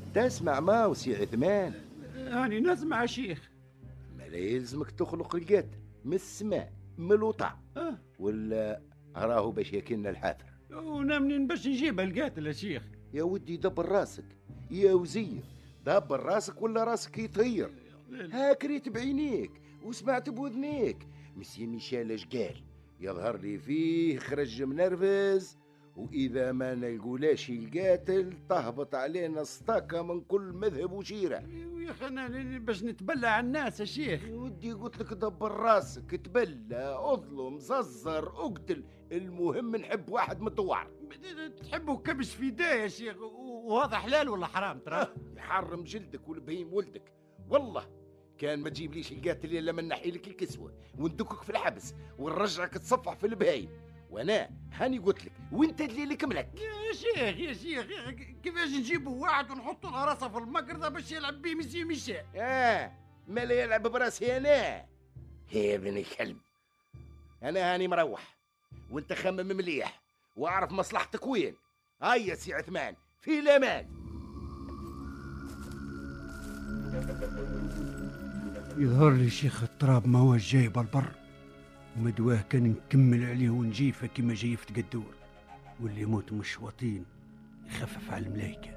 تسمع ما وسي عثمان؟ هاني نسمع يا شيخ. ما لا يلزمك تخلق القاتل من السماء من الوطع ولا راهو باش ياكلنا الحافر. وانا منين باش نجيب القاتل يا شيخ؟ يا ودي دبر راسك يا وزير، دبر راسك ولا راسك يطير. هاك ريت بعينيك وسمعت بوذنيك مسيا ميشيل اش قال، يظهر لي فيه خرج منرفز، واذا ما نلقولاش القاتل تهبط علينا سطاكه من كل مذهب وشيره. يا اخي باش نتبلى على الناس يا شيخ. يا ودي قلت لك دبر راسك، تبلى اظلم ززر اقتل، المهم نحب واحد متوعر. تحبوا كبش في دا يا شيخ، وهذا حلال ولا حرام ترى؟ يحرم جلدك والبهيم ولدك. والله كان ما تجيبليش القاتل الا من نحي لك الكسوه وندكك في الحبس ونرجعك تصفح في البهايم، وانا هاني قلت لك وانت دليلك ملك. يا شيخ يا شيخ كيفاش نجيبوا واحد ونحطوا له راسه في المقرضه باش يلعب بيه مسيو ميشيل؟ ما لا يلعب براسي انا يا ابن الكلب. انا هاني مروح وانت خمم مليح واعرف مصلحتك وين. هيا يا سي عثمان في الامان. يظهر لي شيخ التراب ما هو جايب البر، ومدواه كان نكمل عليه ونجيفه كما جيفت قدور، واللي يموت مش وطين يخفف على الملايكة.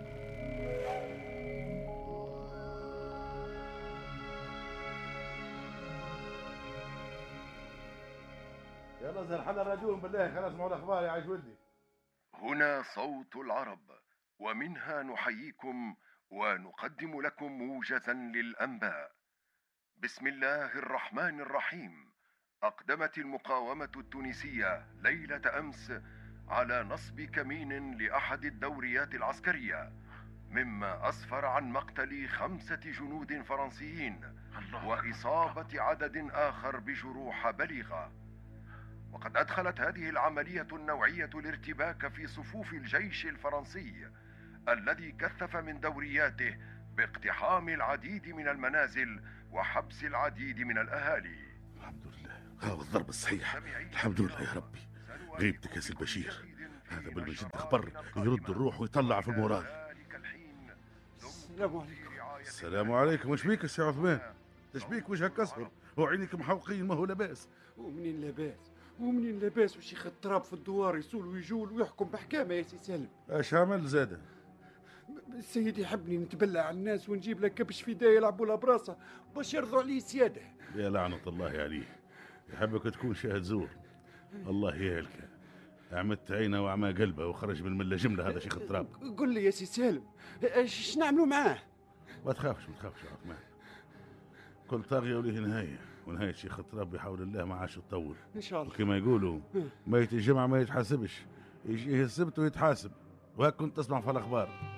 يلا زين حل الراديو بالله خلاص مع الاخبار يا عيش ولدي. هنا صوت العرب، ومنها نحييكم ونقدم لكم موجزا للأنباء. بسم الله الرحمن الرحيم. أقدمت المقاومة التونسية ليلة أمس على نصب كمين لأحد الدوريات العسكرية، مما أسفر عن مقتل 5 جنود فرنسيين وإصابة عدد آخر بجروح بليغة. وقد أدخلت هذه العملية النوعية الارتباك في صفوف الجيش الفرنسي الذي كثف من دورياته باقتحام العديد من المنازل وحبس العديد من الأهالي. الحمد لله، هذا الضرب الصحيح، الحمد لله يا ربي. غيبتك يا سي البشير، هذا بالمجد خبر يرد الروح ويطلع في المراد. السلام عليكم. السلام عليكم. وش بيك يا سي عثمان؟ تشبيك وجهك اصفر وعينيك محوقين، ما هو لاباس. ومنين لاباس وشيخ التراب في الدوار يسول ويجول ويحكم بحكامه يا سي سالم. اش عمل زاده؟ السيد يحبني نتبلع على الناس ونجيب لك كبش في دايه يلعبوا له براسه باش يرضوا عليه السياده. يا لعنة الله عليه، يحبك تكون شاهد زور. الله يهلك، عمدت عينه وعمى قلبه وخرج من المله جمله هذا شيخ التراب. قل لي يا سي سالم ايش نعملوا معاه؟ ما تخافش يا عثمان، كل طاغيه وليه نهايه، ونهايه شيخ التراب بحول الله ما عادش تطول ان شاء الله. وكما يقولوا ميت الجمعه ما يتحاسبش، يجيه السبت ويتحاسب، وهاك كنت تسمع في الاخبار.